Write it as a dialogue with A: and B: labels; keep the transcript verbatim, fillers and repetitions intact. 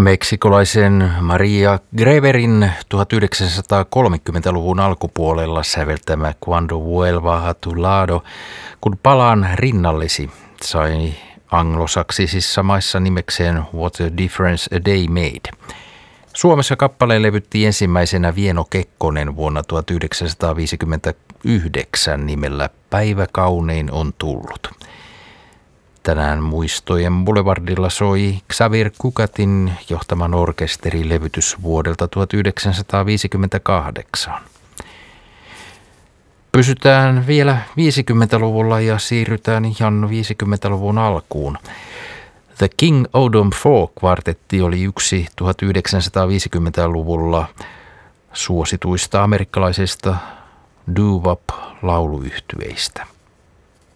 A: Meksikolaisen Maria Greverin tuhatyhdeksänsataakolmekymmentäluvun alkupuolella säveltämä Cuando vuelva a tu lado, kun palaan rinnallesi, sai anglosaksisissa maissa nimekseen What a Difference a Day Made. Suomessa kappaleen levytti ensimmäisenä Vieno Kekkonen vuonna tuhatyhdeksänsataaviisikymmentäyhdeksän nimellä Päivä kaunein on tullut. Tänään muistojen boulevardilla soi Xavier Cugatin johtaman orkesterilevytys vuodelta tuhatyhdeksänsataaviisikymmentäkahdeksan. Pysytään vielä viisikymmentäluvulla ja siirrytään ihan viisikymmentäluvun alkuun. The King Odom Four kvartetti oli yksi tuhatyhdeksänsataaviisikymmentäluvulla suosituista amerikkalaisista doo-wop lauluyhtyeistä.